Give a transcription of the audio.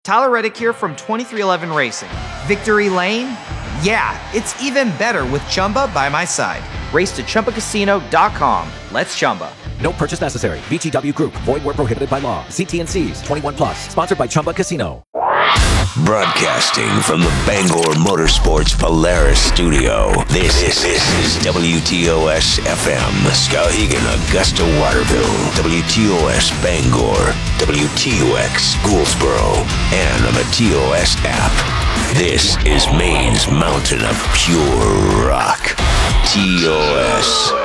Tyler Reddick here from 2311 Racing. Victory Lane? Yeah, it's even better with Chumba by my side. Race to ChumbaCasino.com. Let's Chumba. No purchase necessary. VGW Group. Void where prohibited by law. See T&Cs. 21 plus. Sponsored by Chumba Casino. Broadcasting from the Bangor Motorsports Polaris studio, this is WTOS FM, Skowhegan, Augusta, Waterville, WTOS Bangor, WTUX Gouldsboro, and on the TOS app. This is Maine's mountain of pure rock. TOS.